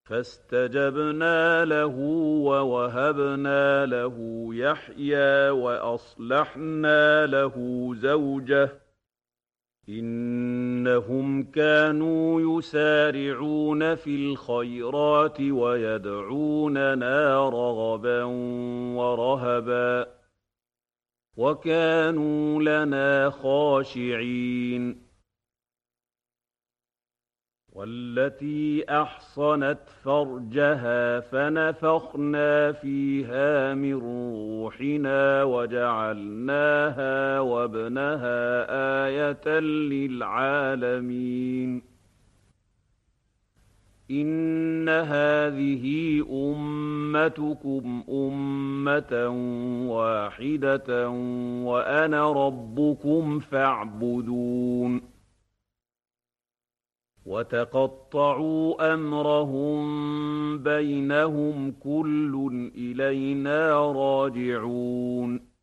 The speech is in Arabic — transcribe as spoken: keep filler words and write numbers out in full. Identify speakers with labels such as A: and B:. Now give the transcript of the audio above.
A: فاستجبنا له ووهبنا له يحيى وأصلحنا له زوجه إنهم كانوا يسارعون في الخيرات ويدعوننا رغبا ورهبا وكانوا لنا خاشعين والتي أحصنت فرجها فنفخنا فيها من روحنا وجعلناها وابنها آية للعالمين إن هذه أمتكم أمة واحدة وأنا ربكم فاعبدون وتقطعوا أمرهم بينهم كل إلينا راجعون